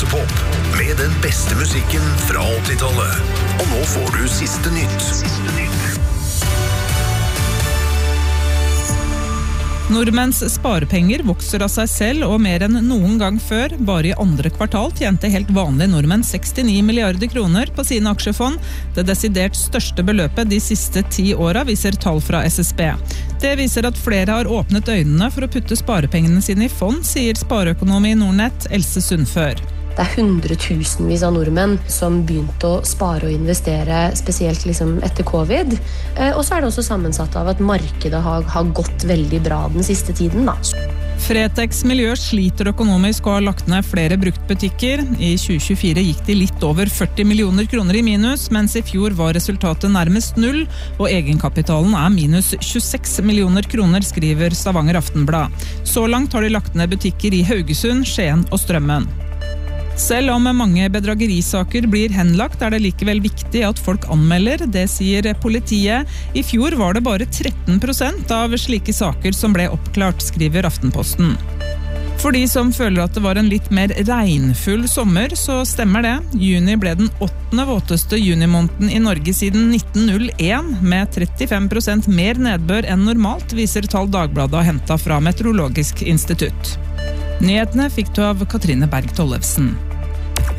Teaterpop med den beste musikken fra 80-tallet. Og nå får du siste nytt. Nordmenns sparepenger vokser av seg selv og mer enn noen gang før. Bare i andre kvartal tjente helt vanlige nordmenn 69 milliarder kroner på sine aksjefond. Det desidert største beløpet de siste 10 årene, viser tall fra SSB. Det viser at flere har åpnet øynene for å putte sparepengene sine i fond, sier spareøkonom i Nordnett, Else Sundfør. Det 100 000-vis av nordmenn som begynte å spare og investere, spesielt etter covid. Og så det også sammensatt av at markedet har gått veldig bra den siste tiden. Fretex Miljø sliter økonomisk og har lagt ned flere bruktbutikker. I 2024 gikk de litt over 40 millioner kroner i minus, mens i fjor var resultatet nærmest null, og egenkapitalen minus 26 millioner kroner, skriver Stavanger Aftenblad. Så langt har de lagt ned butikker i Haugesund, Skien og Strømmen. Selv om mange bedragerisaker blir henlagt, det likevel viktig at folk anmelder, det sier politiet. I fjor var det bare 13% av slike saker som ble oppklart, skriver Aftenposten. For de som føler at det var en litt mer regnfull sommer, så stemmer det. Juni ble den 8. våteste junimåneden i Norge siden 1901, med 35% mer nedbør enn normalt, viser tall Dagbladet har hentet fra Meteorologisk institutt. Nyhetene fikk du av Katrine Berg Tollefsen.